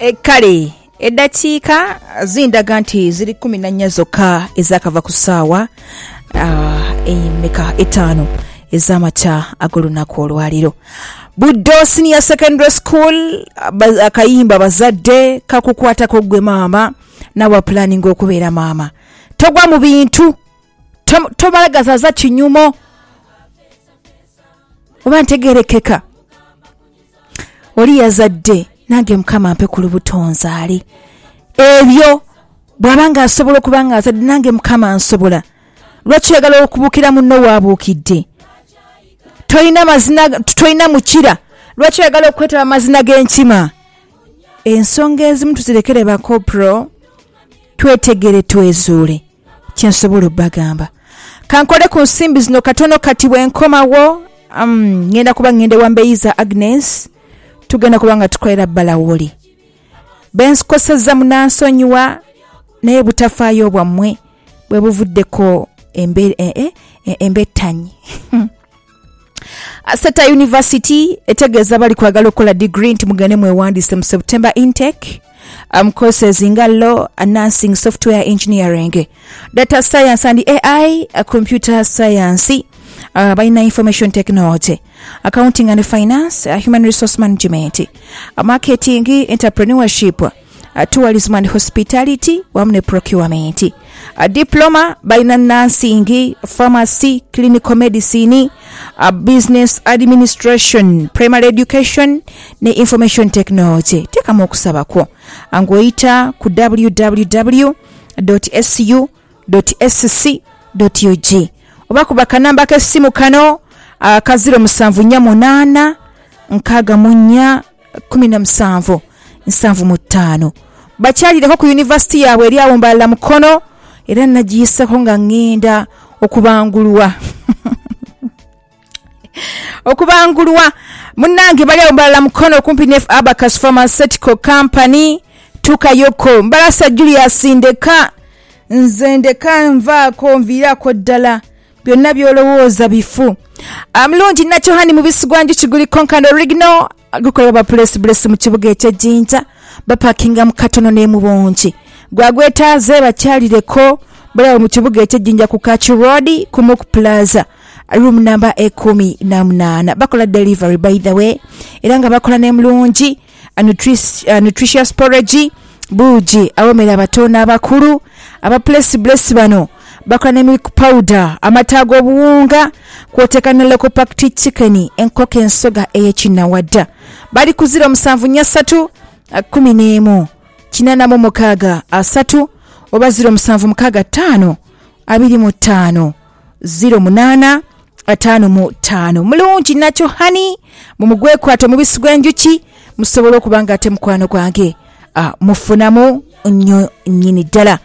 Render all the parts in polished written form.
Kale eddakiika zindaga nti ziri 14 zokka ezakava ku ssaawa emeka 5 ez'amakya ag'olunaku olwaliro. Buddo Senior Secondary School akayimba bazadde kakukwatako gwe maama nawa planning okubeera maama. Togwa mu bintu tobalagaza za kinyumo oba ntegerekeka oli yazadde nange mukama ampe ku lubuto ali ebyo bw'abanga asobola okubanga azadde nange mukama ansobola. Lwaki oyagala okubukira munno waabuukidde? Toyina mukira. Lwaki oyagala okwetaba amazina g'enkima? Ensonga ezimu tuzirekere bakopro twetegere twezuule kyensobola obbagamba. Kankole ku nsimbi zino katono kati bwenkomawo ngenda kuba ngende Wambeyiza Agnes tugenda kubanga tukolera balawoli. Bensikosezza munansonyiwa naye butafaayo bwammwe bwe buvuddeko embettanyi. Asata University etegeeza bali kwagala okukola degree nti mugende mwewandiise mu September intake. Courses nga law, nursing, software engineering, data science and AI, computer science, bayina information technology, accounting and finance, human resource management, marketing, entrepreneurship, tourism and hospitality, wamne procurement, diploma bayina nursing, pharmacy, clinical medicine, business administration, primary education ne information technology. Teka mokusabako angoita ku www.su.sc.ug oba kubaka namba k'essimu kano ka 0748 64 17 bakyalireko ku university yaabwe eri awo Mbalala Mukono era nagiyisako nga ngenda okubangulwa okubangulwa munnange bali awo Mbalala Mukono kumpi ne Abacus Pharmaceutical Company tukayoko Mbalasa Julius ndeka nze ndeka nvaako nviirako ddala byonna byolowooza bifu. Amulungi nakyo hani mu bisigwanju kiguli Konkano Original gukolera ba Place Bless mu kibuga eky'Ejjinja bapakinga mu katono ne mu bonje gwagwetaaze bakyalireko bali mu kibuga eky'Ejjinja ku Kachi Road ku Mook Plaza room number 18 bakola delivery by the way era nga bakola ne mulungi nutritious porridge buji awomera abatono abakulu aba Place Bless bano bakola ne milk powder amatago obuwunga kwoteka ne local packed chicken enkoko ensoga ey'ekinawadda bali ku 0743 11 8 3 oba 0765 25 08 55 mulungi nakyo hani mumugwekwato mubisi gwenjuki musobola okubanga ate mukwano gwange mufunamu nnyo nnyini ddala.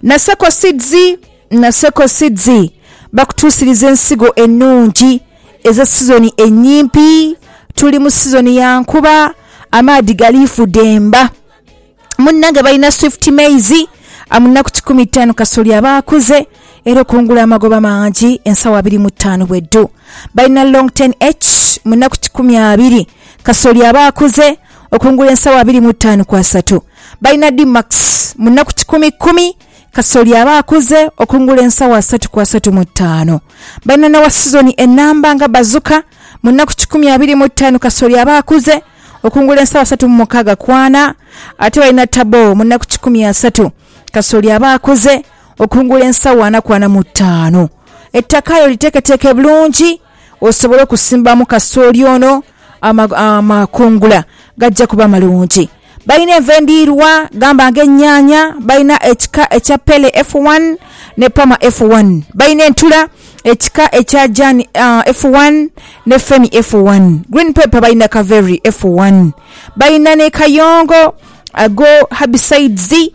Naseko seeds bakutuusiriza ensigo ennungi eza sizoni ennyimpi. Tuli mu sizoni ya nkuba amaadi galiifu demba munnange balina Swift Maize amunaku 15 kasoli abaakuze era okungula amagoba mangi ensawa 25 bweddu. Balina Long 10H munaku 12 kasoli abaakuze okungula ensawa 25 kwa 3. Balina D-Max munaku 10 kasoli abaakuze okungula ensawa 3 kwa 3 balina nawa season enamba nga Bazuka munaku 25 kasoli abaakuze okungula ensawa 3 kwana. Ate balina Tabo munaku 13 kasoli abaakuze okungula ensawa 4 ettakayo liteeketeke bulungi osobola okusimbamu kasoli ono amakungula gajja kuba malungi. Balina envendirwa gamba ng'ennyaanya balina ekika ekya Pele F1 ne Pama F1 balina entula ekika ekya Jani F1 ne Femi F1 green pepper balina Kaveri F1 balina ne Kayongo ago herbicides